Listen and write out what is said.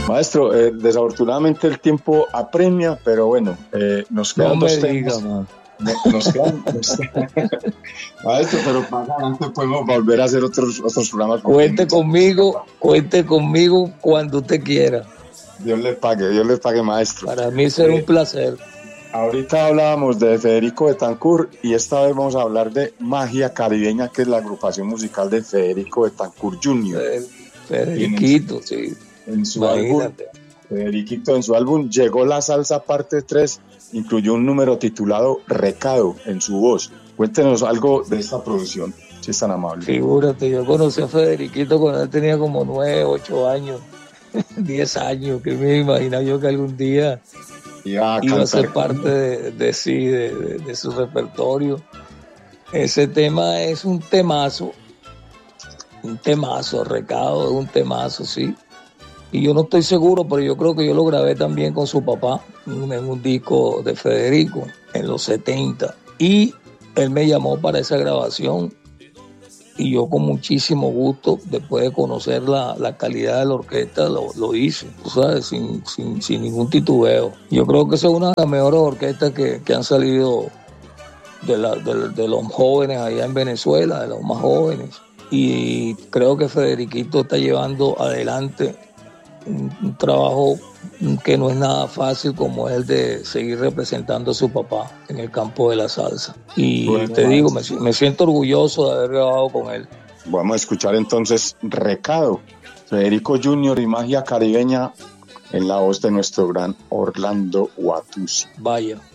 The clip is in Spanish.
Maestro, desafortunadamente el tiempo apremia, pero bueno, nos quedan No me dos diga, temas. man. Nos quedan, Maestro, pero más adelante podemos volver a hacer otros programas. Cuente conmigo cuando usted quiera. Dios le pague, maestro. Para mí será un placer. Ahorita hablábamos de Federico Betancur y esta vez vamos a hablar de Magia Caribeña, que es la agrupación musical de Federico Betancur Jr. Federiquito, sí. En su álbum, Federiquito, en su álbum Llegó la Salsa parte 3, incluyó un número titulado Recado en su voz. Cuéntenos algo de esta producción, si es tan amable. Figúrate, yo conocí a Federiquito cuando él tenía como 9, 8 años, 10 años, que me imaginaba yo que algún día iba a ser parte de su repertorio. Ese tema es un temazo, Recado es un temazo, sí. Y yo no estoy seguro, pero yo creo que yo lo grabé también con su papá en un disco de Federico en los 70. Y él me llamó para esa grabación y yo con muchísimo gusto, después de conocer la calidad de la orquesta, lo hice, tú sabes, sin ningún titubeo. Yo creo que esa es una de las mejores orquestas que han salido de los jóvenes allá en Venezuela, de los más jóvenes. Y creo que Federiquito está llevando adelante un trabajo que no es nada fácil, como es el de seguir representando a su papá en el campo de la salsa. Y bueno, te digo, me siento orgulloso de haber grabado con él. Vamos a escuchar entonces Recado, Federico Jr. y Magia Caribeña en la voz de nuestro gran Orlando Watusi. Vaya.